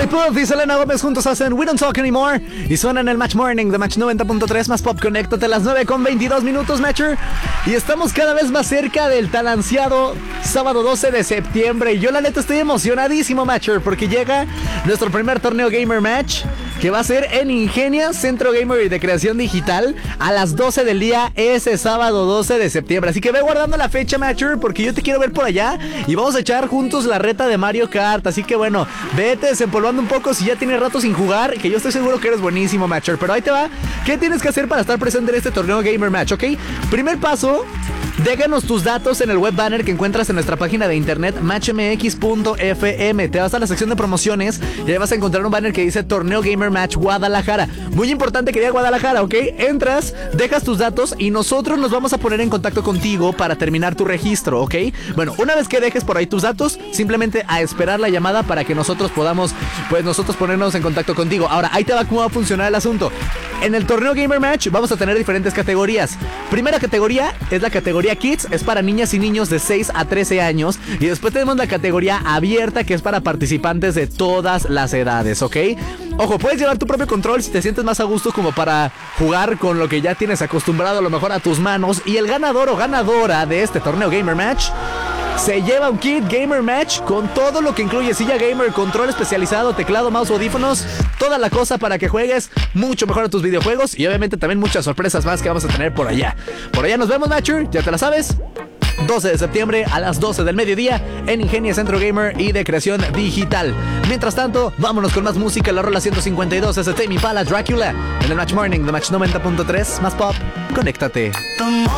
Puth y Selena Gómez juntos hacen We Don't Talk Anymore y suenan el Match Morning de Match 90.3 más Pop. Conéctate a las 9:22 Matcher. Y estamos cada vez más cerca del tan ansiado sábado 12 de septiembre. Y yo la neta estoy emocionadísimo, Matcher, porque llega nuestro primer torneo Gamer Match, que va a ser en Ingenia, Centro Gamer y de Creación Digital, a las 12 del día, ese sábado 12 de septiembre. Así que ve guardando la fecha, Matcher, porque yo te quiero ver por allá y vamos a echar juntos la reta de Mario Kart. Así que bueno, vete desempolvando un poco si ya tienes rato sin jugar, que yo estoy seguro que eres buenísimo, Matcher. Pero ahí te va, ¿qué tienes que hacer para estar presente en este torneo Gamer Match? ¿Ok? Primer paso, déjanos tus datos en el web banner que encuentras en nuestra página de internet matchmx.fm. Te vas a la sección de promociones y ahí vas a encontrar un banner que dice Torneo Gamer Match Guadalajara. Muy importante que diga Guadalajara, ¿ok? Entras, dejas tus datos y nosotros nos vamos a poner en contacto contigo para terminar tu registro, ¿ok? Bueno, una vez que dejes por ahí tus datos, simplemente a esperar la llamada para que nosotros podamos, pues nosotros ponernos en contacto contigo. Ahora, ahí te va cómo va a funcionar el asunto. En el Torneo Gamer Match vamos a tener diferentes categorías. Primera categoría es la categoría Kids, es para niñas y niños de 6 a 13 años. Y después tenemos la categoría abierta, que es para participantes de todas las edades, ¿ok? Ojo, puedes llevar tu propio control si te sientes más a gusto como para jugar con lo que ya tienes acostumbrado a lo mejor a tus manos. Y el ganador o ganadora de este Torneo Gamer Match se lleva un kit Gamer Match con todo lo que incluye silla gamer, control especializado, teclado, mouse, audífonos, toda la cosa para que juegues mucho mejor a tus videojuegos y obviamente también muchas sorpresas más que vamos a tener por allá. Por allá nos vemos, Matcher, ya te la sabes. 12 de septiembre a las 12 del mediodía en Ingenia, Centro Gamer y de Creación Digital. Mientras tanto, vámonos con más música. La rola 152 es de Tame Impala, Dracula, en el Match Morning de Match 90.3 más Pop. Conéctate.